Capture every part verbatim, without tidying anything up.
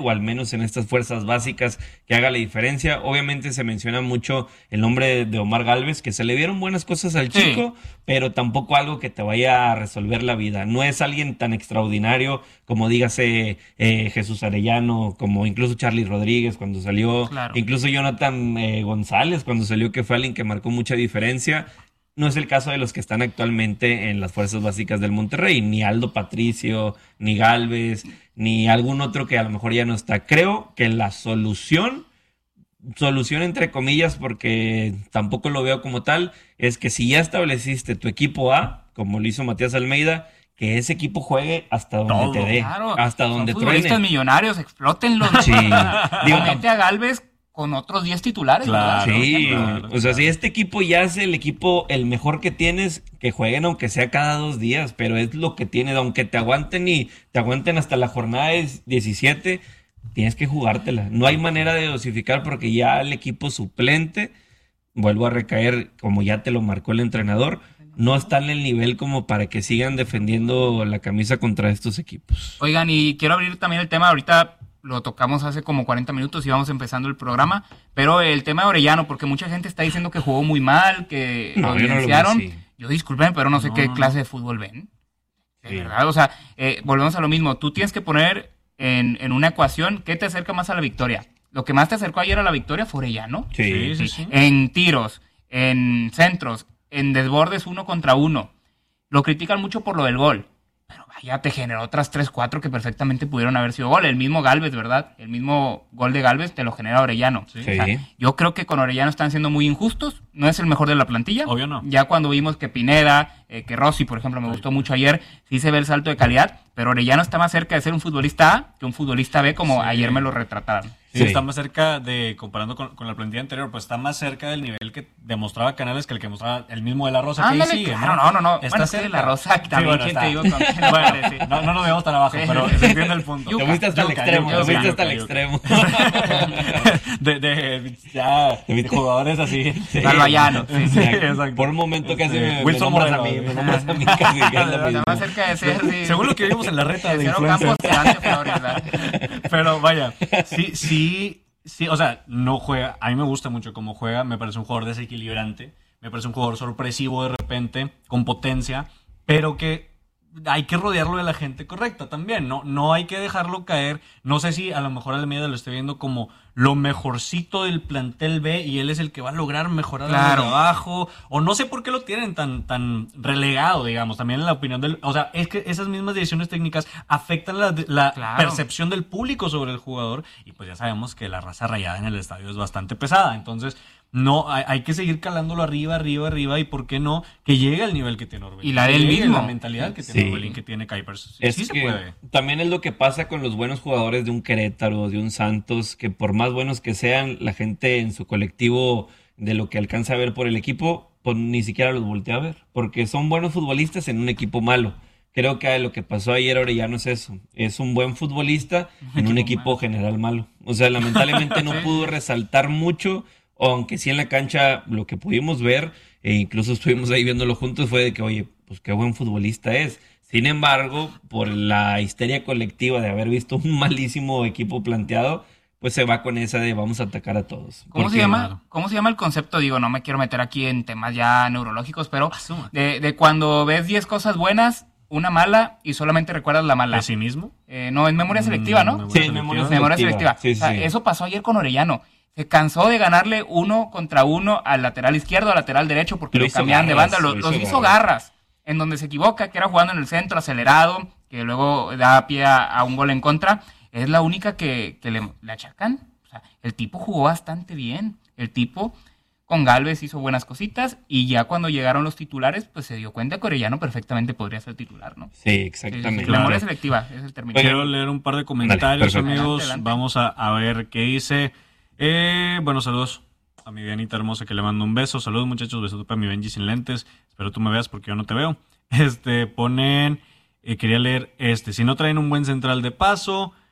o al menos en estas fuerzas básicas, que haga la diferencia. Obviamente se menciona mucho el nombre de, de Omar Gálvez, que se le vieron buenas cosas al chico, sí, pero tampoco algo que te vaya a resolver la vida. No es alguien tan extraordinario como dígase eh, Jesús Arellano, como incluso Charly Rodríguez cuando salió, claro, incluso Jonathan eh, González cuando salió, que fue alguien que marcó mucha diferencia. No es el caso de los que están actualmente en las fuerzas básicas del Monterrey, ni Aldo Patricio, ni Gálvez, ni algún otro que a lo mejor ya no está. Creo que la solución, solución entre comillas, porque tampoco lo veo como tal, es que si ya estableciste tu equipo A, como lo hizo Matías Almeida, que ese equipo juegue hasta donde Todo, te dé, claro, hasta donde truene. Futbolistas millonarios, explótenlos. Sí. Digo, mete a Gálvez con otros diez titulares, claro, ¿verdad? Sí, claro, o sea, si este equipo ya es el equipo el mejor que tienes, que jueguen aunque sea cada dos días, pero es lo que tienes, aunque te aguanten y te aguanten hasta la jornada diecisiete, tienes que jugártela. No hay manera de dosificar porque ya el equipo suplente, vuelvo a recaer, como ya te lo marcó el entrenador, no está en el nivel como para que sigan defendiendo la camisa contra estos equipos. Oigan, y quiero abrir también el tema ahorita. Lo tocamos hace como cuarenta minutos y vamos empezando el programa, pero el tema de Orellano, porque mucha gente está diciendo que jugó muy mal, que no, lo evidenciaron. Yo, no lo yo disculpen, pero no sé no, qué clase de fútbol ven. De sí. verdad, o sea, eh, volvemos a lo mismo. Tú tienes que poner en, en una ecuación qué te acerca más a la victoria. Lo que más te acercó ayer a la victoria fue Orellano. Sí, sí, sí. En tiros, en centros, en desbordes uno contra uno. Lo critican mucho por lo del gol. Pero vaya, te generó otras tres, cuatro que perfectamente pudieron haber sido gol. El mismo Gálvez, ¿verdad? El mismo gol de Gálvez te lo genera Orellano. Sí. O sea, yo creo que con Orellano están siendo muy injustos. No es el mejor de la plantilla. Obvio no. Ya cuando vimos que Pineda, eh, que Rossi, por ejemplo, me sí. gustó mucho ayer, sí se ve el salto de calidad. Pero Orellano está más cerca de ser un futbolista A que un futbolista B, como sí. ayer me lo retrataron. Sí, sí, está más cerca de, comparando con, con la plantilla anterior, pues está más cerca del nivel que demostraba Canales que el que mostraba el mismo de la Rosa. Ándale, que ahí sigue, claro, no, no, no. Está bueno, cerca. De la Rosa también, sí, bueno, ¿quién te digo? Con... bueno, sí. no, no nos vemos tan abajo, sí. pero se entiende el punto. Te fuiste hasta el extremo, te fuiste hasta el yuca. extremo. de, de, ya, de jugadores así. Sí. Galvayano. Sí, sí, exacto. Por un momento casi este, me, Wilson me Moreno. A mí, me nombras a mí casi. Está más cerca de ser, sí. Según lo que vimos en la reta de influencers. Pero vaya, sí, sí... Sí, o sea, no juega, a mí me gusta mucho cómo juega, me parece un jugador desequilibrante, me parece un jugador sorpresivo de repente, con potencia, pero que hay que rodearlo de la gente correcta también, no, no hay que dejarlo caer. No sé si a lo mejor Almeida lo esté viendo como lo mejorcito del plantel B y él es el que va a lograr mejorar claro. el trabajo, o no sé por qué lo tienen tan, tan relegado, digamos, también en la opinión del, o sea, es que esas mismas decisiones técnicas afectan la, la claro. percepción del público sobre el jugador, y pues ya sabemos que la raza rayada en el estadio es bastante pesada, entonces no, hay, hay que seguir calándolo arriba, arriba, arriba, y por qué no, que llegue al nivel que tiene Orbelín. Y la del mismo. La mentalidad que tiene sí. Orbelín, que tiene Kuipers. Sí, es sí que se puede. También es lo que pasa con los buenos jugadores de un Querétaro, de un Santos, que por más buenos que sean, la gente en su colectivo, de lo que alcanza a ver por el equipo, pues ni siquiera los voltea a ver, porque son buenos futbolistas en un equipo malo. Creo que lo que pasó ayer Orellano es eso, es un buen futbolista en un equipo general malo. O sea, lamentablemente no pudo resaltar mucho, aunque sí en la cancha lo que pudimos ver, e incluso estuvimos ahí viéndolo juntos, fue de que, oye, pues qué buen futbolista es. Sin embargo, por la histeria colectiva de haber visto un malísimo equipo planteado, pues se va con esa de vamos a atacar a todos. ¿Cómo Porque, se llama? ¿Cómo se llama el concepto? Digo, no me quiero meter aquí en temas ya neurológicos, pero de, de cuando ves diez cosas buenas, una mala y solamente recuerdas la mala. ¿De sí mismo? Eh, no, es memoria selectiva, ¿no? Sí, memoria selectiva. Memoria selectiva. Sí, sí, o sea, sí. Eso pasó ayer con Orellano. Se cansó de ganarle uno contra uno al lateral izquierdo, al lateral derecho, porque lo, lo cambiaban de banda. Lo, lo los hizo, hizo garras. garras. En donde se equivoca, que era jugando en el centro, acelerado, que luego da pie a, a un gol en contra. Es la única que, que le, le achacan. O sea, el tipo jugó bastante bien. El tipo con Gálvez hizo buenas cositas y ya cuando llegaron los titulares, pues se dio cuenta que Orellano perfectamente podría ser titular, ¿no? Sí, exactamente. Sí, sí, memoria selectiva es el término. Quiero leer un par de comentarios, Dale, amigos. Adelante, adelante. Vamos a, a ver qué dice. Eh, bueno, saludos a mi Dianita hermosa que le mando un beso. Saludos, muchachos. Besos para mi Benji sin lentes. Espero tú me veas porque yo no te veo. Este, ponen, eh, quería leer este. Si no traen un buen central de paso,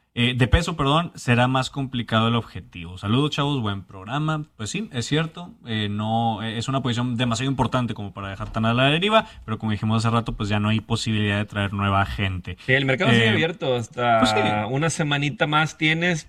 Eh, de peso, perdón, será más complicado el objetivo. Saludos, chavos, buen programa. Pues sí, es cierto, eh, no es una posición demasiado importante como para dejar tan a la deriva, pero como dijimos hace rato, pues ya no hay posibilidad de traer nueva gente. Sí, el mercado eh, sigue abierto, hasta pues sí. una semanita más tienes